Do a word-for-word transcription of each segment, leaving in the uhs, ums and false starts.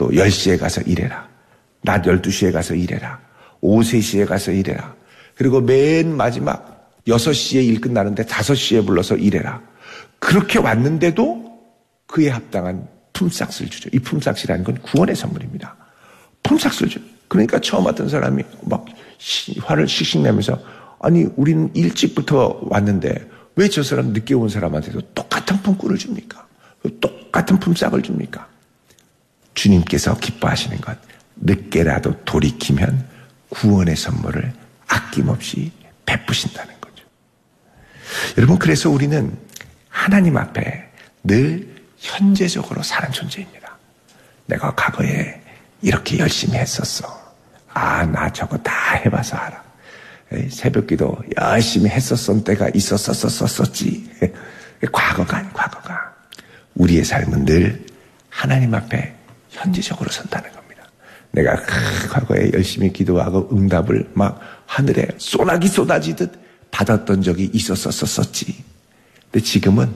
오늘도 열 시에 가서 일해라. 낮 열두 시에 가서 일해라. 오후 세 시에 가서 일해라. 그리고 맨 마지막 여섯 시에 일 끝나는데 다섯 시에 불러서 일해라. 그렇게 왔는데도 그에 합당한 품삯을 주죠. 이 품삯이라는 건 구원의 선물입니다. 품삯을 줘요. 그러니까 처음 왔던 사람이 막 화를 씩씩 내면서 아니 우리는 일찍부터 왔는데 왜 저 사람 늦게 온 사람한테도 똑같은 품꾼을 줍니까? 똑같은 품삯을 줍니까? 주님께서 기뻐하시는 것, 늦게라도 돌이키면 구원의 선물을 아낌없이 베푸신다는 거죠. 여러분, 그래서 우리는 하나님 앞에 늘 현재적으로 사는 존재입니다. 내가 과거에 이렇게 열심히 했었어. 아, 나 저거 다 해봐서 알아. 새벽기도 열심히 했었던 때가 있었었었었지. 과거가 아니 과거가. 우리의 삶은 늘 하나님 앞에 현재적으로 선다는 겁니다. 내가 과거에 열심히 기도하고 응답을 막 하늘에 쏘나기 쏟아지듯 받았던 적이 있었었었지. 근데 지금은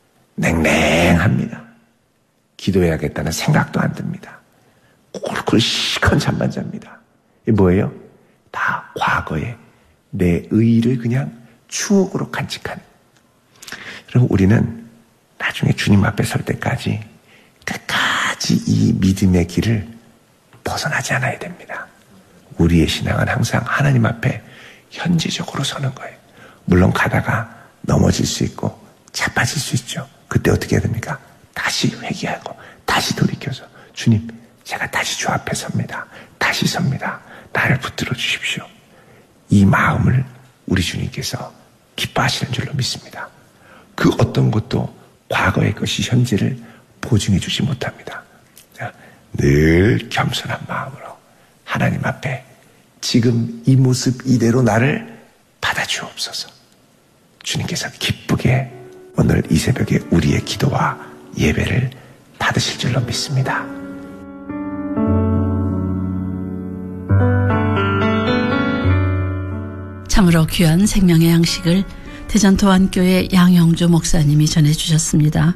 냉랭합니다. 기도해야겠다는 생각도 안 듭니다. 꿀꿀 시큰 잠만 잡니다. 이게 뭐예요? 다 과거에 내 의의를 그냥 추억으로 간직하는. 그럼 우리는 나중에 주님 앞에 설 때까지 끝까지 이 믿음의 길을 벗어나지 않아야 됩니다. 우리의 신앙은 항상 하나님 앞에 현재적으로 서는 거예요. 물론 가다가 넘어질 수 있고 자빠질 수 있죠. 그때 어떻게 해야 됩니까? 다시 회개하고 다시 돌이켜서 주님, 제가 다시 주 앞에 섭니다. 다시 섭니다. 나를 붙들어 주십시오. 이 마음을 우리 주님께서 기뻐하시는 줄로 믿습니다. 그 어떤 것도 과거의 것이 현재를 보증해 주지 못합니다. 늘 겸손한 마음으로 하나님 앞에 지금 이 모습 이대로 나를 받아주옵소서. 주님께서 기쁘게 오늘 이 새벽에 우리의 기도와 예배를 받으실 줄로 믿습니다. 참으로 귀한 생명의 양식을 대전도안교회 양영주 목사님이 전해주셨습니다.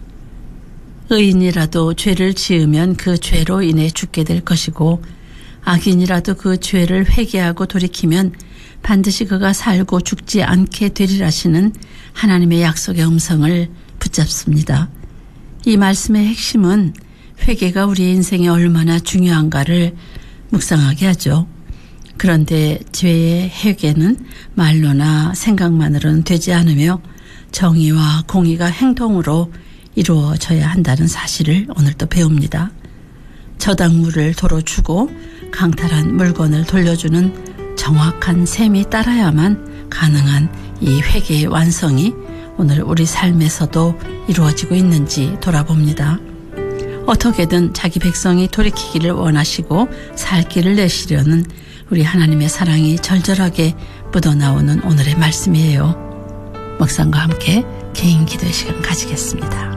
의인이라도 죄를 지으면 그 죄로 인해 죽게 될 것이고 악인이라도 그 죄를 회개하고 돌이키면 반드시 그가 살고 죽지 않게 되리라시는 하나님의 약속의 음성을 붙잡습니다. 이 말씀의 핵심은 회개가 우리의 인생에 얼마나 중요한가를 묵상하게 하죠. 그런데 죄의 회개는 말로나 생각만으로는 되지 않으며 정의와 공의가 행동으로 이루어져야 한다는 사실을 오늘 또 배웁니다. 저당물을 도로 주고 강탈한 물건을 돌려주는 정확한 셈이 따라야만 가능한 이 회개의 완성이 오늘 우리 삶에서도 이루어지고 있는지 돌아봅니다. 어떻게든 자기 백성이 돌이키기를 원하시고 살 길을 내시려는 우리 하나님의 사랑이 절절하게 묻어나오는 오늘의 말씀이에요. 묵상과 함께 개인 기도의 시간 가지겠습니다.